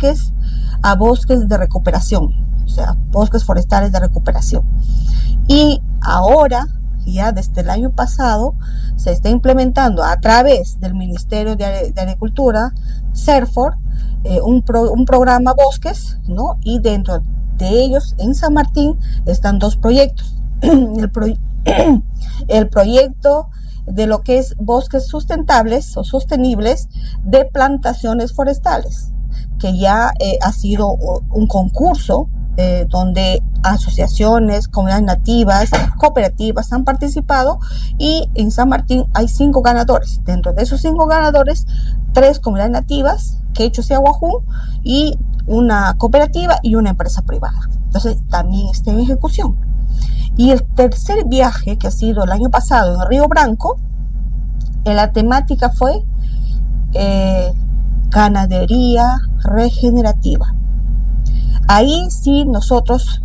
bosques a bosques de recuperación, o sea, bosques forestales de recuperación. Y ahora, ya desde el año pasado, se está implementando a través del Ministerio de Agricultura, CERFOR, un programa bosques, ¿no? Y dentro de ellos, en San Martín, están dos proyectos. El proyecto de lo que es bosques sustentables o sostenibles de plantaciones forestales, que ya ha sido un concurso donde asociaciones, comunidades nativas, cooperativas han participado, y en San Martín hay 5 ganadores. Dentro de esos 5 ganadores, 3 comunidades nativas, Quechos y Aguajún, y una cooperativa y una empresa privada. Entonces también está en ejecución. Y el tercer viaje, que ha sido el año pasado en Río Branco, la temática fue ganadería regenerativa. Ahí sí nosotros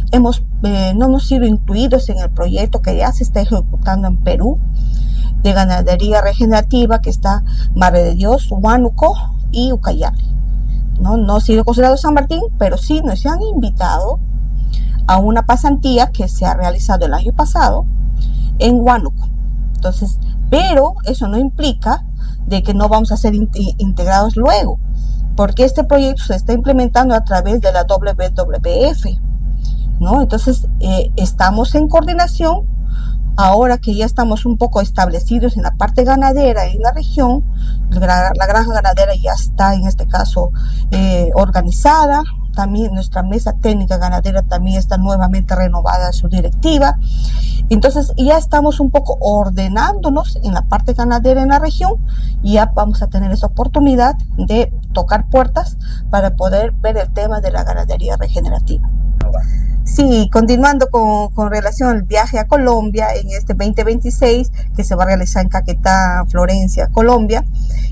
no hemos sido incluidos en el proyecto que ya se está ejecutando en Perú de ganadería regenerativa, que está Madre de Dios, Huánuco y Ucayali. No ha sido considerado San Martín, pero sí nos han invitado a una pasantía que se ha realizado el año pasado en Huánuco. Entonces, pero eso no implica de que no vamos a ser integrados luego, porque este proyecto se está implementando a través de la WWF, ¿no? Entonces, estamos en coordinación. Ahora que ya estamos un poco establecidos en la parte ganadera en la región, la granja ganadera ya está en este caso organizada. También nuestra mesa técnica ganadera también está nuevamente renovada su directiva. Entonces ya estamos un poco ordenándonos en la parte ganadera en la región, y ya vamos a tener esa oportunidad de tocar puertas para poder ver el tema de la ganadería regenerativa. Sí, continuando con relación al viaje a Colombia en este 2026, que se va a realizar en Caquetá, Florencia, Colombia.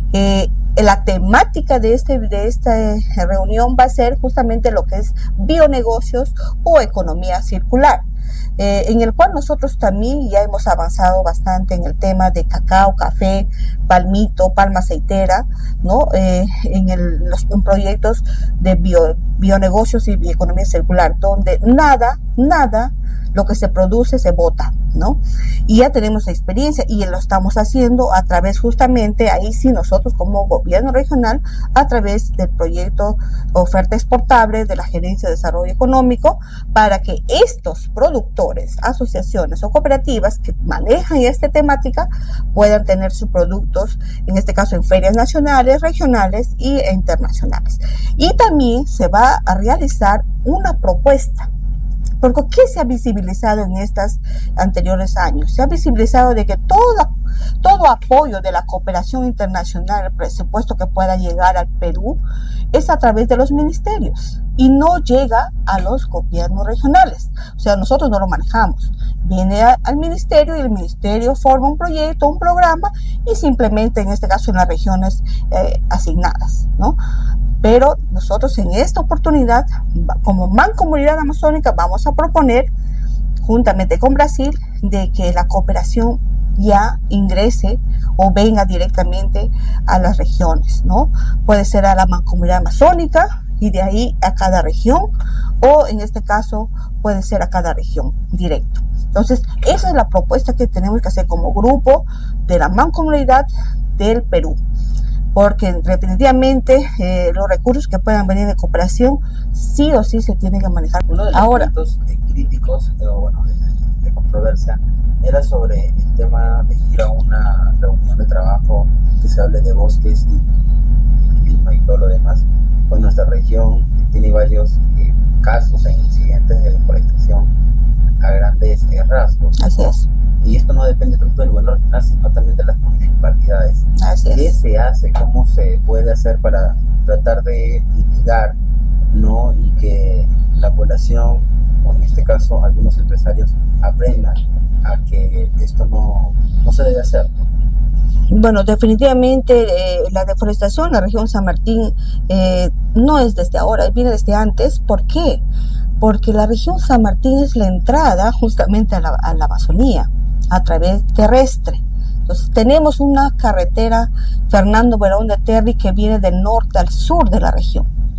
La temática de esta reunión va a ser justamente lo que es bionegocios o economía circular, en el cual nosotros también ya hemos avanzado bastante en el tema de cacao, café, palmito, palma aceitera, ¿no? En proyectos de bionegocios y economía circular, donde nada lo que se produce se bota, ¿no? Y ya tenemos experiencia y lo estamos haciendo a través justamente, ahí sí nosotros como gobierno regional, a través del proyecto Oferta Exportable de la Gerencia de Desarrollo Económico, para que estos productores, asociaciones o cooperativas que manejan esta temática puedan tener sus productos, en este caso en ferias nacionales, regionales e internacionales. Y también se va a realizar una propuesta. Porque ¿qué se ha visibilizado en estos anteriores años? Se ha visibilizado de que todo apoyo de la cooperación internacional, el presupuesto que pueda llegar al Perú, es a través de los ministerios y no llega a los gobiernos regionales. O sea, nosotros no lo manejamos. Viene al ministerio y el ministerio forma un proyecto, un programa, y se implementa en este caso en las regiones asignadas, ¿no? Pero nosotros en esta oportunidad, como Mancomunidad Amazónica, vamos a proponer, juntamente con Brasil, de que la cooperación ya ingrese o venga directamente a las regiones, ¿no? Puede ser a la Mancomunidad Amazónica y de ahí a cada región, o en este caso puede ser a cada región directo. Entonces, esa es la propuesta que tenemos que hacer como grupo de la Mancomunidad del Perú. Porque definitivamente los recursos que puedan venir de cooperación sí o sí se tienen que manejar. Uno de los puntos críticos de controversia era sobre el tema de ir a una reunión de trabajo que se hable de bosques y clima y todo lo demás, pues nuestra región tiene varios casos e incidentes de deforestación a grandes rasgos. Así es. Y esto no depende tanto del gobierno regional, sino también de las municipalidades. ¿Qué se hace? ¿Cómo se puede hacer para tratar de mitigar, ¿no? Y que la población, o en este caso algunos empresarios, aprendan a que esto no se debe hacer? Bueno, definitivamente la deforestación en la región San Martín no es desde ahora, viene desde antes. ¿Por qué? Porque la región San Martín es la entrada justamente a la Amazonía a través terrestre. Entonces tenemos una carretera Fernando Berón de Terry que viene del norte al sur de la región.